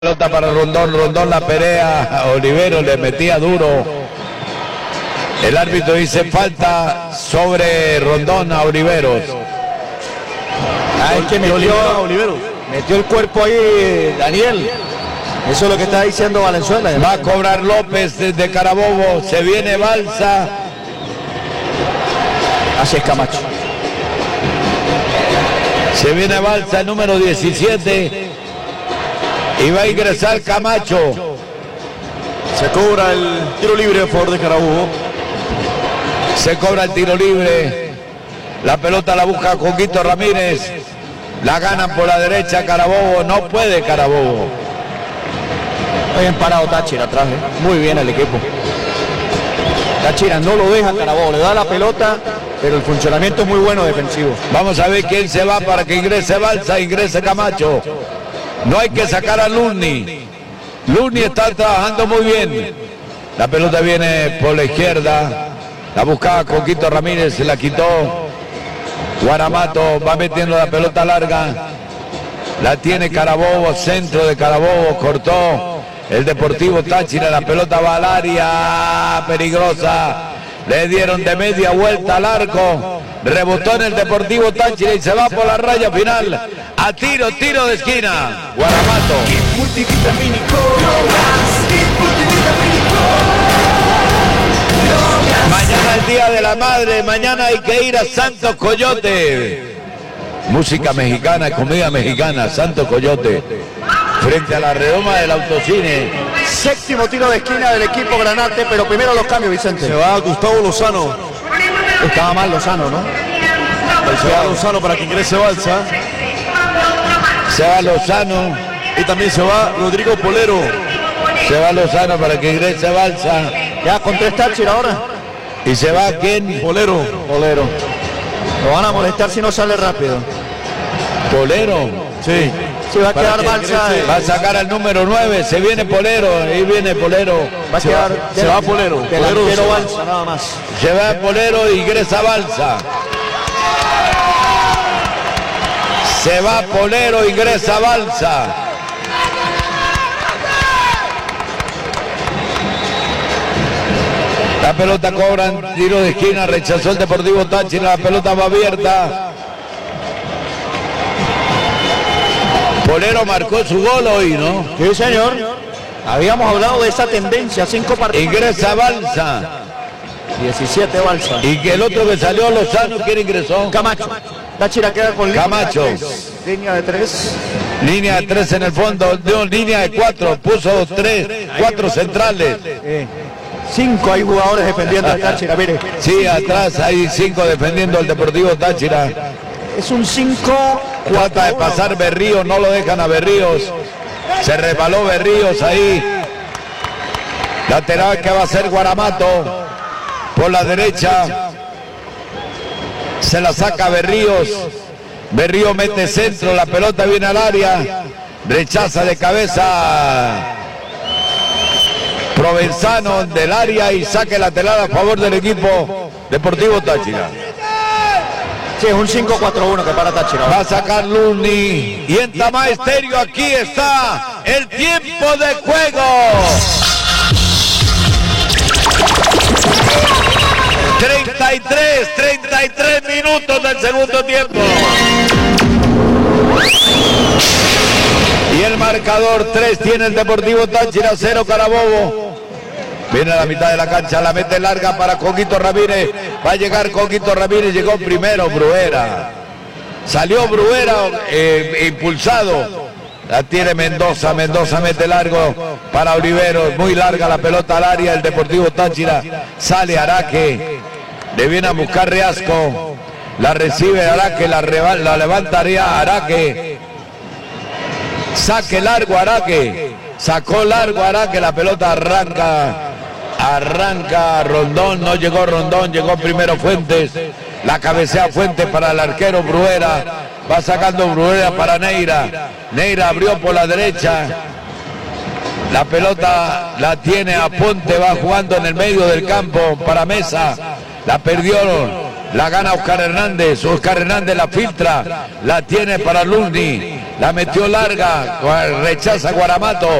Pelota para Rondón, Rondón la pelea, Olivero le metía duro. El árbitro dice falta sobre Rondón a Oliveros. Es que metió el cuerpo ahí Daniel. Eso es lo que está diciendo Valenzuela. Va a cobrar López desde Carabobo, se viene Balsa. Así es Camacho. Se viene Balsa, el número 17. Y va a ingresar Camacho. Se cobra el tiro libre a favor de Carabobo. Se cobra el tiro libre. La pelota la busca Coquito Ramírez. La ganan por la derecha Carabobo. No puede Carabobo. Bien parado Táchira atrás. Muy bien el equipo. Táchira no lo deja Carabobo. Le da la pelota, pero el funcionamiento es muy bueno defensivo. Vamos a ver quién se va para que ingrese Balsa, ingrese Camacho. No hay que sacar a Luni. Luni está trabajando muy bien. La pelota viene por la izquierda. La buscaba Coquito Ramírez, se la quitó. Guaramato va metiendo la pelota larga. La tiene Carabobo, centro de Carabobo, cortó el Deportivo Táchira. La pelota va al área, peligrosa. Le dieron de media vuelta al arco. Rebotó en el Deportivo Táchira y se va por la raya final. A tiro de esquina. Guaramato. Mañana el Día de la Madre. Mañana hay que ir a Santos Coyote. Música mexicana, comida mexicana. Santos Coyote. Frente a la redoma del Autocine. Séptimo tiro de esquina del equipo Granate, pero primero los cambios, Vicente. Se va Gustavo Lozano. Estaba mal Lozano, ¿no? Se va Lozano para que ingrese Balsa. Se va Lozano. Y también se va Rodrigo Polero. Se va Lozano para que ingrese Balsa. Ya con tres Táchira ahora. ¿Y se va quién? Polero. Lo van a molestar si no sale rápido. Polero. Sí. Sí, va a quedar Balsa. Va a sacar al número 9. Se viene Polero. Ahí viene Polero. Va a quedar. Se va Polero. Delantero Balsa, nada más. Se va Polero e ingresa Balsa. Se va Polero, ingresa Balsa. La pelota cobra tiro de esquina, rechazó el Deportivo Táchira, la pelota va abierta. Polero marcó su gol hoy, ¿no? Sí, señor. Habíamos hablado de esa tendencia, 5 partidos. Ingresa Balsa. 17 Balsa. Y que el otro que salió, Lozano, ¿quién ingresó? Camacho. Táchira queda con Camacho. Línea de 3. Línea de 3 en el fondo, no, línea de 4, puso 4 centrales. 5 hay jugadores defendiendo al Táchira, mire. Sí, atrás hay 5 defendiendo al Deportivo Táchira. Es un 5. Trata de pasar Berríos, no lo dejan a Berríos. Se resbaló Berríos ahí. Lateral que va a ser Guaramato. Por la derecha. Se la saca Berríos. Berríos mete centro, la pelota viene al área. Rechaza de cabeza Provenzano del área y saque lateral a favor del equipo Deportivo Táchira. Sí, es un 5-4-1 que para Táchira. Va a sacar Luni. Y en Tamá Estéreo aquí está el tiempo de juego. 33 minutos del segundo tiempo. Y el marcador 3 tiene el Deportivo Táchira, 0 Carabobo. Viene a la mitad de la cancha, la mete larga para Coquito Ramírez. Va a llegar Coquito Ramírez, llegó primero Bruera. Salió Bruera impulsado. La tiene Mendoza, Mendoza mete largo para Oliveros. Muy larga la pelota al área, el Deportivo Táchira. Sale Araque. Le viene a buscar Riasco. La recibe Araque, la levantaría Araque. Saque largo Araque. Sacó largo Araque, la pelota arranca Rondón, no llegó Rondón, llegó primero Fuentes, la cabecea Fuentes para el arquero Bruera, va sacando Bruera para Neira, Neira abrió por la derecha, la pelota la tiene Aponte, va jugando en el medio del campo para Mesa, la perdió La gana Oscar Hernández. Oscar Hernández la filtra. La tiene para Luzni. La metió larga. Rechaza Guaramato.